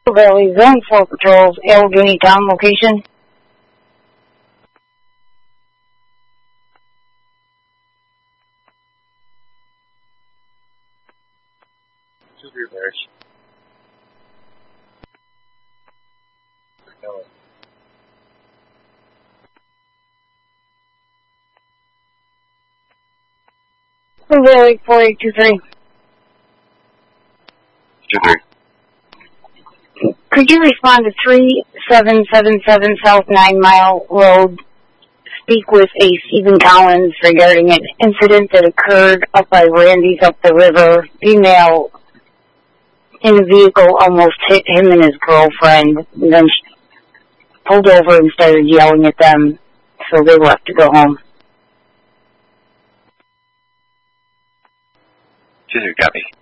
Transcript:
Valley Zone 4 Patrols, Allegheny Town location. Just reverse. No. Valley 4823. 2-3. Could you respond to 3777 South 9 Mile Road? Speak with a Stephen Collins regarding an incident that occurred up by Randy's up the river. Female in a vehicle almost hit him and his girlfriend. And then she pulled over and started yelling at them, so they left to go home. 2-3, copy.